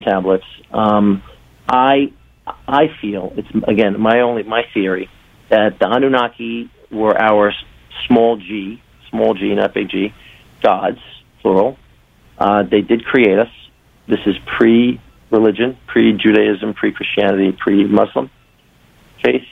tablets. I feel it's again my theory that the Anunnaki were our small g, not big G, gods, plural. They did create us. This is pre-religion, pre-Judaism, pre-Christianity, pre-Muslim faith.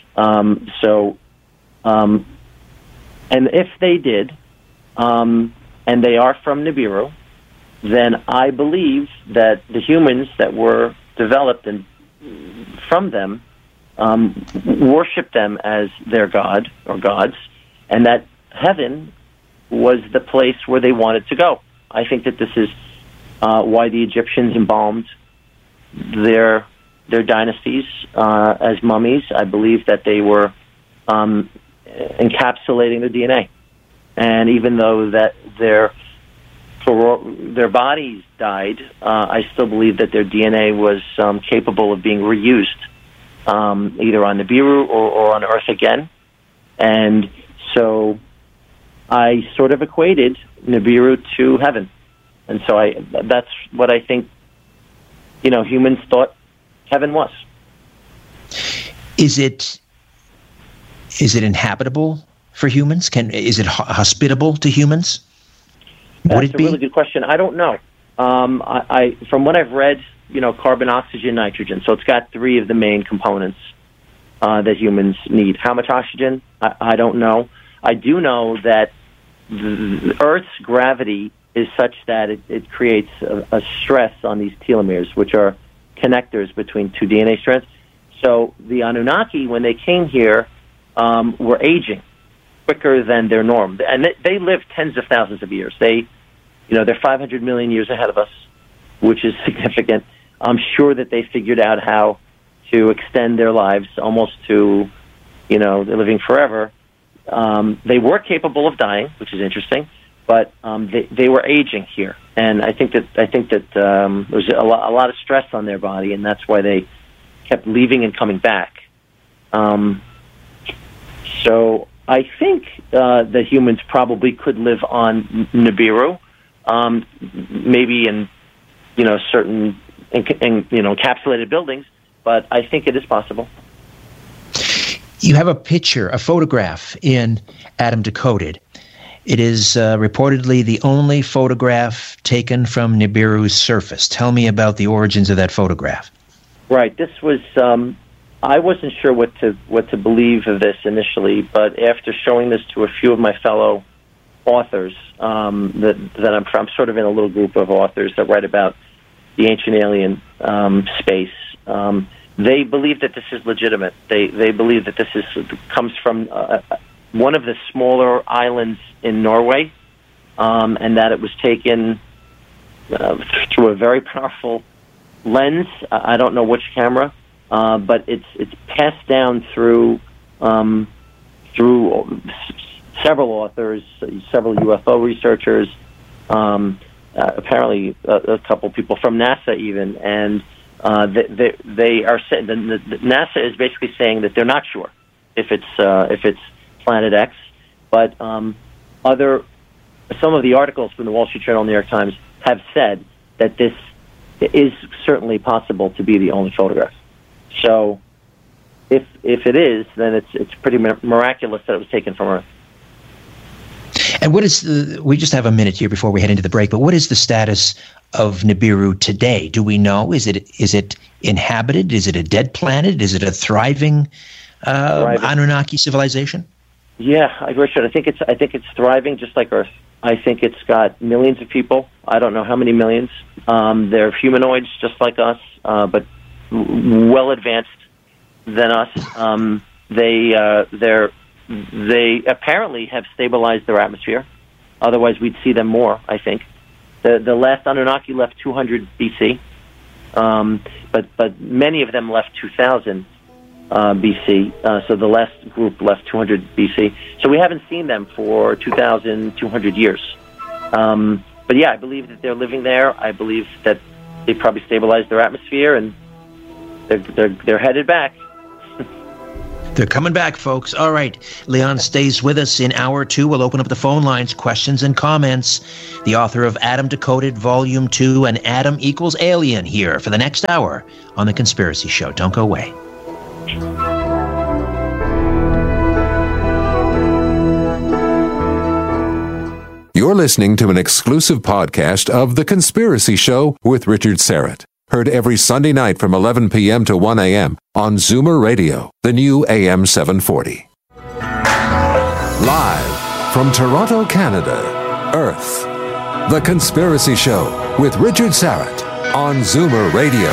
And if they did, and they are from Nibiru, then I believe that the humans that were developed from them worship them as their god or gods, and that heaven was the place where they wanted to go. I think that this is why the Egyptians embalmed their dynasties as mummies. I believe that they were encapsulating the DNA, and even though that their bodies died, I still believe that their DNA was capable of being reused, either on Nibiru or on Earth again. And so I sort of equated Nibiru to heaven. And so that's what I think, humans thought heaven was. Is it inhabitable for humans? Is it hospitable to humans? That's a really good question. I don't know. I from what I've read, carbon, oxygen, nitrogen. So it's got three of the main components that humans need. How much oxygen? I don't know. I do know that the Earth's gravity is such that it creates a stress on these telomeres, which are connectors between two DNA strands. So the Anunnaki, when they came here, were aging quicker than their norm. And they live tens of thousands of years. They're 500 million years ahead of us, which is significant. I'm sure that they figured out how to extend their lives almost to, they're living forever. They were capable of dying, which is interesting, but they were aging here. And I think that there was a lot of stress on their body, and that's why they kept leaving and coming back. So I think that humans probably could live on Nibiru, maybe in certain encapsulated buildings, but I think it is possible. You have a photograph in Adam Decoded. It is reportedly the only photograph taken from Nibiru's surface. Tell me about the origins of that photograph. Right. This was. I wasn't sure what to believe of this initially, but after showing this to a few of my fellow authors, that I'm sort of in a little group of authors that write about the ancient alien space. They believe that this is legitimate. They believe that this comes from one of the smaller islands in Norway, and that it was taken through a very powerful lens. I don't know which camera. But it's passed down through several authors, several UFO researchers, apparently a couple people from NASA even, and they are saying NASA is basically saying that they're not sure if it's Planet X, but some of the articles from the Wall Street Journal, New York Times have said that this is certainly possible to be the only photograph. So, if it is, then it's pretty miraculous that it was taken from Earth. And what is we just have a minute here before we head into the break, but what is the status of Nibiru today? Do we know? Is it inhabited? Is it a dead planet? Is it a thriving Anunnaki civilization? Yeah, Richard, I think it's thriving just like Earth. I think it's got millions of people. I don't know how many millions. They're humanoids just like us, but well advanced than us. They apparently have stabilized their atmosphere. Otherwise, we'd see them more. I think the last Anunnaki left 200 BC, but many of them left 2000 BC. So the last group left 200 BC. So we haven't seen them for 2,200 years. But yeah, I believe that they're living there. I believe that they probably stabilized their atmosphere and they're headed back. They're coming back, folks. All right. Leon stays with us in hour 2. We'll open up the phone lines, questions and comments. The author of Adam Decoded, Volume 2, and Adam Equals Alien here for the next hour on The Conspiracy Show. Don't go away. You're listening to an exclusive podcast of The Conspiracy Show with Richard Syrett. Heard every Sunday night from 11 p.m. to 1 a.m. on Zoomer Radio, the new AM 740. Live from Toronto, Canada, Earth. The Conspiracy Show with Richard Syrett on Zoomer Radio.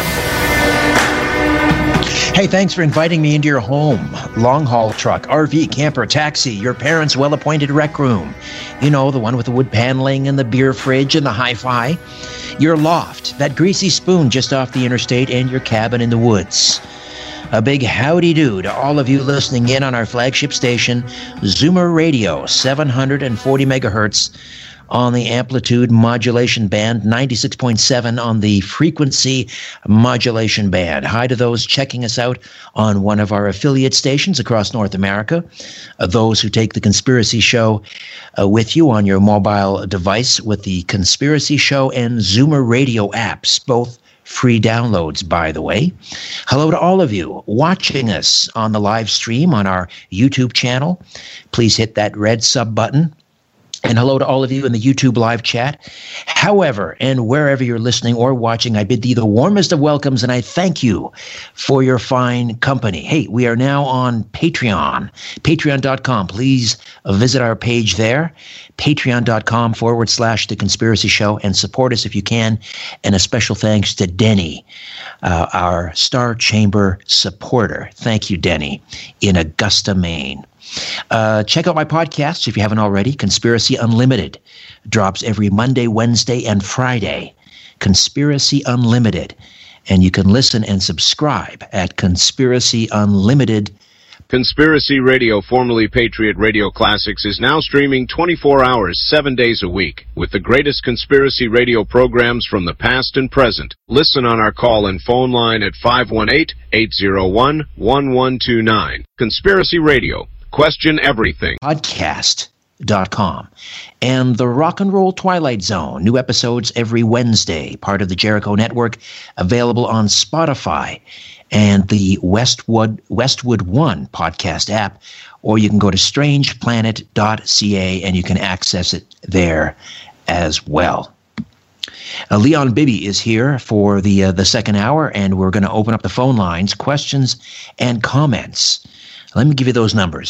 Hey, thanks for inviting me into your home. Long-haul truck, RV, camper, taxi, your parents' well-appointed rec room. You know, the one with the wood paneling and the beer fridge and the hi-fi. Your loft, that greasy spoon just off the interstate, and your cabin in the woods. A big howdy-do to all of you listening in on our flagship station, Zoomer Radio, 740 megahertz on the amplitude modulation band, 96.7 on the frequency modulation band. Hi to those checking us out on one of our affiliate stations across North America, those who take The Conspiracy Show with you on your mobile device with the Conspiracy Show and Zoomer Radio apps, both free downloads, by the way. Hello to all of you watching us on the live stream on our YouTube channel. Please hit that red sub button. And hello to all of you in the YouTube live chat. However, and wherever you're listening or watching, I bid thee the warmest of welcomes, and I thank you for your fine company. Hey, we are now on Patreon, patreon.com. Please visit our page there, patreon.com/The Conspiracy Show, and support us if you can. And a special thanks to Denny, our Star Chamber supporter. Thank you, Denny, in Augusta, Maine. Check out my podcasts if you haven't already. Conspiracy Unlimited drops every Monday, Wednesday, and Friday. Conspiracy Unlimited. And you can listen and subscribe at Conspiracy Unlimited. Conspiracy Radio, formerly Patriot Radio Classics, is now streaming 24 hours, 7 days a week, with the greatest conspiracy radio programs from the past and present. Listen on our call and phone line at 518-801-1129. Conspiracy Radio. Question everything. Podcast.com. And the Rock and Roll Twilight Zone. New episodes every Wednesday. Part of the Jericho Network. Available on Spotify and the Westwood One podcast app. Or you can go to strangeplanet.ca and you can access it there as well. Leon Bibby is here for the second hour, and we're going to open up the phone lines, questions and comments. Let me give you those numbers,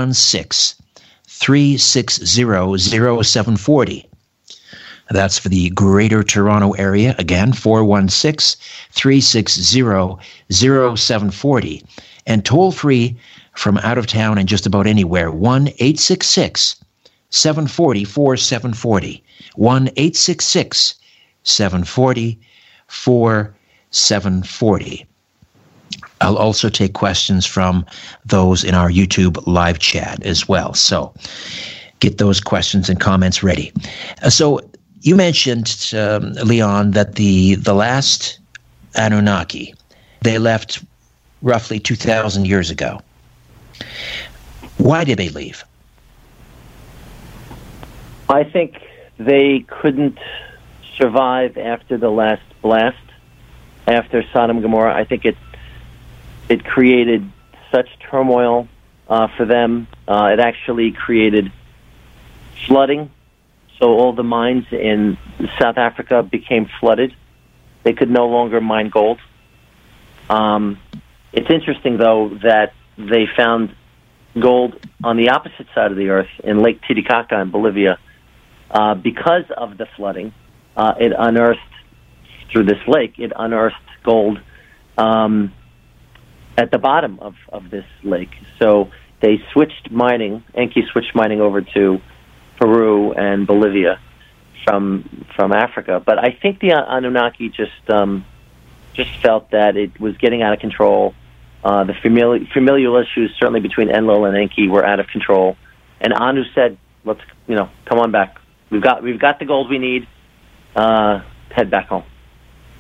416-360-0740. That's for the Greater Toronto Area. Again, 416-360-0740. And toll-free from out of town and just about anywhere, 1-866-740-4740. 1-866-740-4740. I'll also take questions from those in our YouTube live chat as well. So get those questions and comments ready. So you mentioned, Leon, that the last Anunnaki, they left roughly 2,000 years ago. Why did they leave? I think they couldn't survive after the last blast, after Sodom and Gomorrah. I think it created such turmoil for them. It actually created flooding. So all the mines in South Africa became flooded. They could no longer mine gold. It's interesting, though, that they found gold on the opposite side of the earth in Lake Titicaca in Bolivia. Because of the flooding, it unearthed, through this lake, it unearthed gold at the bottom of this lake. So they switched mining, Enki switched mining over to Peru and Bolivia from Africa. But I think the Anunnaki just felt that it was getting out of control. The familial issues, certainly between Enlil and Enki, were out of control. And Anu said, "Let's, come on back. We've got the gold we need. Head back home."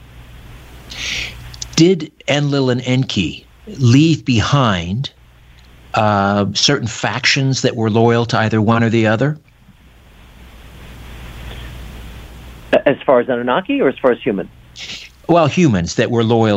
Did Enlil and Enki leave behind certain factions that were loyal to either one or the other? As far as Anunnaki or as far as human? Well, humans that were loyal